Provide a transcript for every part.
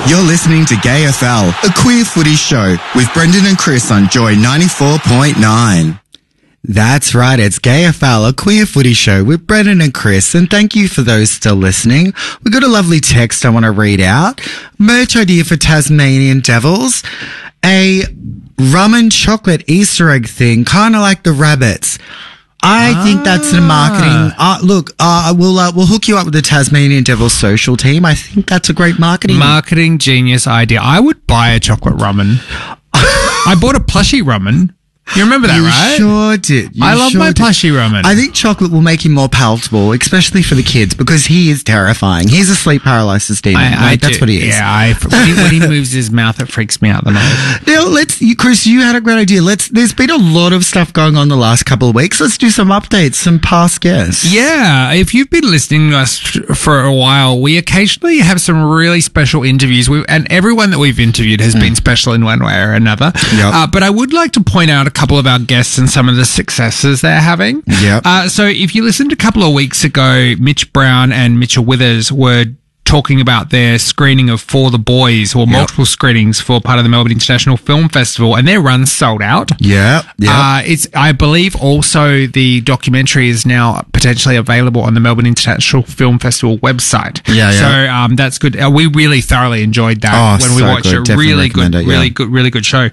You're listening to Gay FL, a queer footy show with Brendan and Chris on Joy 94.9. That's right, it's Gay FL, a queer footy show with Brendan and Chris, and thank you for those still listening. We got a lovely text I want to read out. Merch idea for Tasmanian Devils. A rum and chocolate Easter egg thing, kind of like the rabbits. I think that's the marketing. We'll hook you up with the Tasmanian Devils social team. I think that's a great marketing genius idea. I would buy a chocolate rumman. I bought a plushie rumman. You remember that, right? You sure did. I love my plushie rumman. I think chocolate will make him more palatable, especially for the kids, because he is terrifying. He's a sleep paralysis demon. That's what he is. Yeah, when he moves his mouth, it freaks me out the most. Now, Chris, you had a great idea. There's been a lot of stuff going on the last couple of weeks. Let's do some updates, some past guests. Yeah, if you've been listening to us for a while, we occasionally have some really special interviews, and everyone that we've interviewed has been special in one way or another. Yep. But I would like to point out a couple of our guests and some of the successes they're having. Yeah. So if you listened a couple of weeks ago, Mitch Brown and Mitchell Withers were talking about their screening of For the Boys, or multiple screenings for part of the Melbourne International Film Festival, and their run sold out. Yeah. I believe also the documentary is now potentially available on the Melbourne International Film Festival website. Yeah. So that's good. We really thoroughly enjoyed that when we watched it. Definitely Really good show.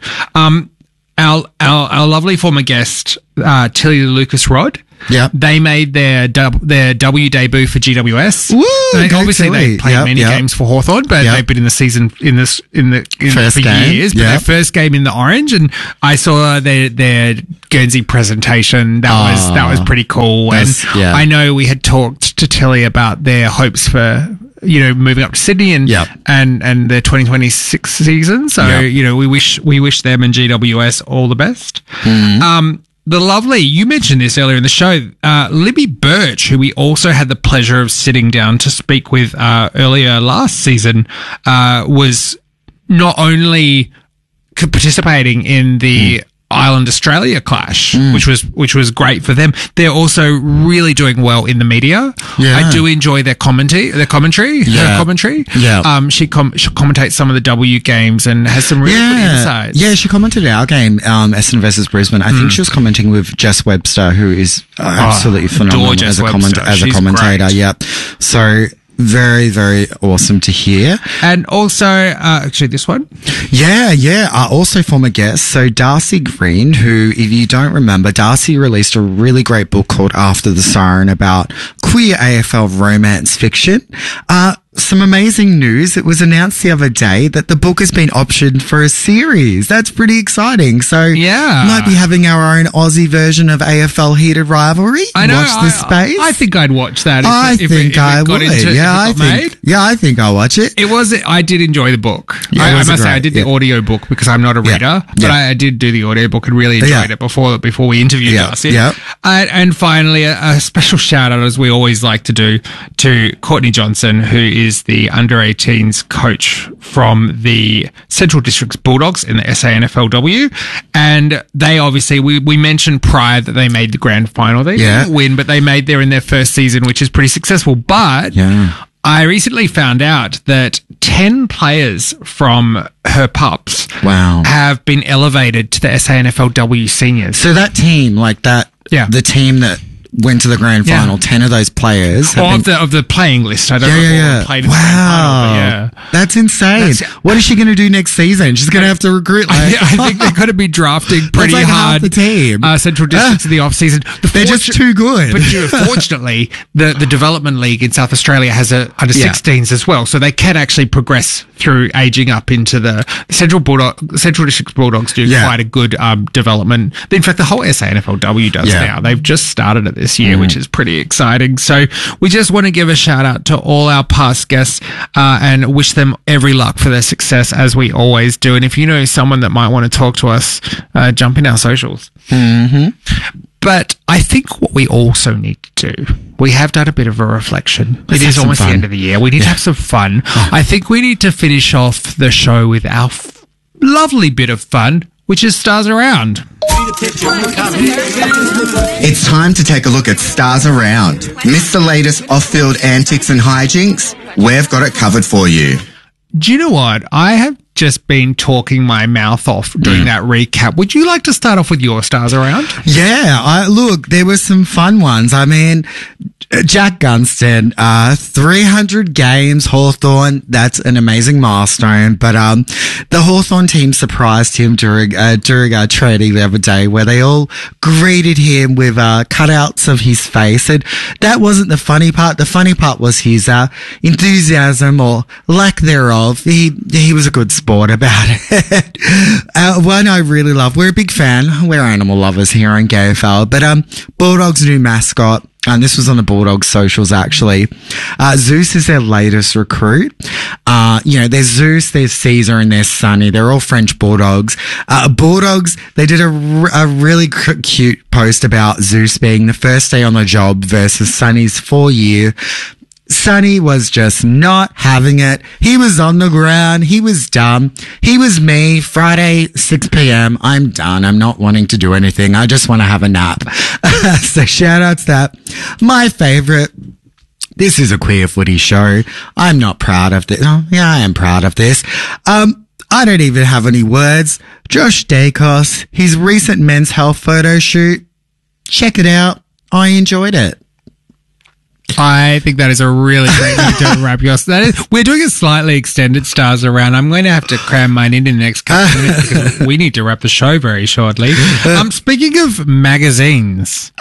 Our lovely former guest, Tilly Lucas Rod. Yeah. They made their W debut for GWS. Woo! Obviously, they played many games for Hawthorn, but they've been in the season for years. But their first game in the Orange, and I saw their Guernsey presentation. That was pretty cool. And I know we had talked to Tilly about their hopes for moving up to Sydney and the 2026 season. So we wish them and GWS all the best. The lovely, you mentioned this earlier in the show, Libby Birch, who we also had the pleasure of sitting down to speak with earlier last season, was not only participating in the Ireland Australia clash, which was great for them. They're also really doing well in the media. I do enjoy their commentary. Her commentary. She commentates some of the W games and has some really good insights. Yeah, she commented our game, Essendon versus Brisbane. I think she was commenting with Jess Webster, who is absolutely phenomenal as a commentator. Great. Yeah, so. Very, very awesome to hear. And also, actually this one. Yeah. Also former guest. So Darcy Green, who, if you don't remember, Darcy released a really great book called After the Siren about queer AFL romance fiction. Some amazing news. It was announced the other day that the book has been optioned for a series. That's pretty exciting. So might be having our own Aussie version of AFL Heated Rivalry. I know. Watch this space. I think I'd watch that. I think I would. I think I'll watch it. I did enjoy the book. Yeah, I must say I did the audio book because I'm not a reader, but I did do the audio book and really enjoyed it before we interviewed us. And finally, a special shout out, as we always like to do, to Courtney Johnson, who is the under-18s coach from the Central Districts Bulldogs in the SANFLW. And they obviously, we mentioned prior that they made the grand final. They didn't win, but they made there in their first season, which is pretty successful. But I recently found out that 10 players from her pups have been elevated to the SANFLW seniors. So that team, the team that went to the grand final, 10 of those players. Of the playing list. I don't know if played in the grand final, but that's insane. What is she going to do next season? She's going to have to recruit. I think they're going to be drafting pretty hard. Half the team. Central Districts in the off-season. They're just too good. But fortunately, the Development League in South Australia has a under-16s as well, so they can actually progress through aging up into the Central Districts Bulldogs do quite a good development. In fact, the whole SANFLW does now. They've just started it this year, which is pretty exciting. So we just want to give a shout out to all our past guests and wish them every luck for their success, as we always do. And if you know someone that might want to talk to us, jump in our socials. But I think what we also need to do, we have done a bit of a reflection. It is almost the end of the year. We need to have some fun. I think we need to finish off the show with our lovely bit of fun, which is Stars Around. It's time to take a look at Stars Around. Miss the latest off-field antics and hijinks? We've got it covered for you. Do you know what? I have just been talking my mouth off during that recap. Would you like to start off with your stars around? Yeah, look, there were some fun ones. I mean, Jack Gunston, 300 games, Hawthorn. That's an amazing milestone. But the Hawthorn team surprised him during a training the other day, where they all greeted him with cutouts of his face. And that wasn't the funny part. The funny part was his enthusiasm or lack thereof. He was a good sport about it. One I really love. We're a big fan. We're animal lovers here on GayFL. But Bulldogs' new mascot. And this was on the Bulldogs socials, actually. Zeus is their latest recruit. There's Zeus, there's Caesar, and there's Sonny. They're all French Bulldogs. Bulldogs, they did a really cute post about Zeus being the first day on the job versus Sonny's 4-year. Sonny was just not having it. He was on the ground. He was done. He was me. Friday, 6 p.m. I'm done. I'm not wanting to do anything. I just want to have a nap. So shout out to that. My favorite. This is a queer footy show. I'm not proud of this. Oh, yeah, I am proud of this. I don't even have any words. Josh Dacos, his recent Men's Health photo shoot. Check it out. I enjoyed it. I think that is a really great way to wrap yours. We're doing a slightly extended stars around. I'm going to have to cram mine in the next couple of minutes because we need to wrap the show very shortly. Speaking of magazines,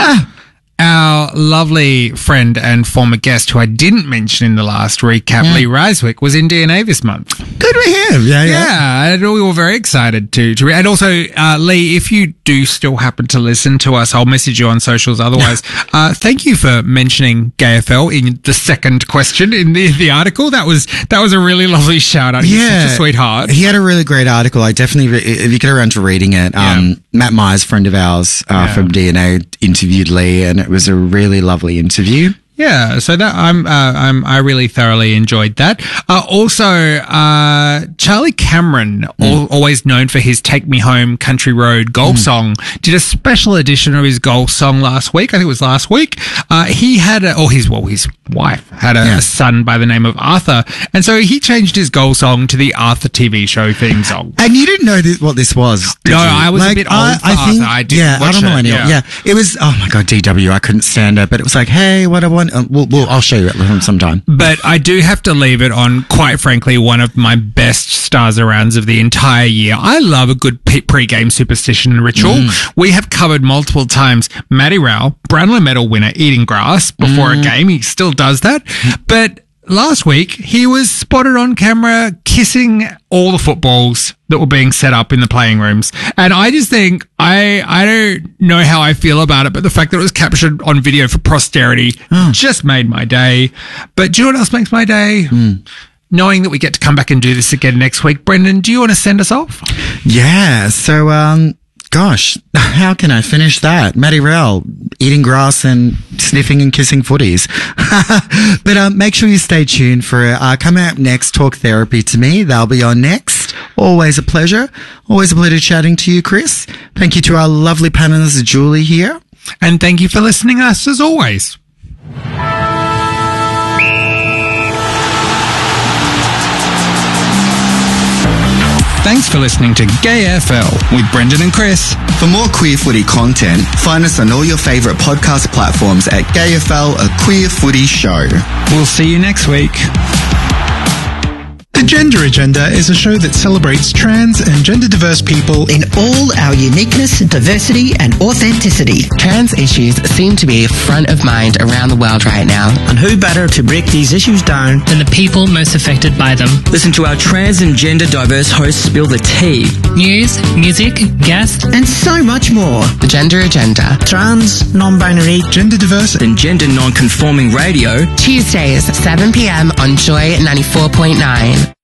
our lovely friend and former guest, who I didn't mention in the last recap, Lee Ryswick, was in DNA this month. Good for him. Yeah. And we were very excited to read. And also, Lee, if you do still happen to listen to us, I'll message you on socials. Otherwise, thank you for mentioning GayFL in the second question in the article. That was a really lovely shout out. He's such a sweetheart. He had a really great article. I definitely, if you get around to reading it, Matt Myers, friend of ours from DNA, interviewed Lee, and it was a really lovely interview. Yeah, so that I really thoroughly enjoyed that. Also, Charlie Cameron, always known for his "Take Me Home, Country Road" golf song, did a special edition of his golf song last week. I think it was last week. He had his wife had a son by the name of Arthur, and so he changed his golf song to the Arthur TV show theme song. And you didn't know what this was, did you? I was a bit old for Arthur. I didn't watch it. Yeah, it was. Oh my god, DW! I couldn't stand it, but it was like, hey, what I want. I'll show you it sometime. But I do have to leave it on, quite frankly, one of my best stars arounds of the entire year. I love a good pre-game superstition and ritual. We have covered multiple times Matty Rowell, Brownlow medal winner, eating grass before a game. He still does that. But last week, he was spotted on camera kissing all the footballs that were being set up in the playing rooms. And I just think, I don't know how I feel about it, but the fact that it was captured on video for posterity just made my day. But do you know what else makes my day? Knowing that we get to come back and do this again next week. Brendan, do you want to send us off? Yeah, so, gosh, how can I finish that? Matty Rowell, eating grass and sniffing and kissing footies. But make sure you stay tuned for come out next, Talk Therapy to Me. They'll be on next. Always a pleasure. Always a pleasure chatting to you, Chris. Thank you to our lovely panelists, Julie here. And thank you for listening to us as always. Thanks for listening to GayFL with Brendan and Chris. For more queer footy content, find us on all your favourite podcast platforms at GayFL, a queer footy show. We'll see you next week. The Gender Agenda is a show that celebrates trans and gender-diverse people in all our uniqueness, diversity and authenticity. Trans issues seem to be front of mind around the world right now. And who better to break these issues down than the people most affected by them? Listen to our trans and gender-diverse hosts spill the tea. News, music, guests, and so much more. The Gender Agenda. Trans, non-binary, gender-diverse and gender non-conforming radio. Tuesdays, 7 p.m. on Joy 94.9.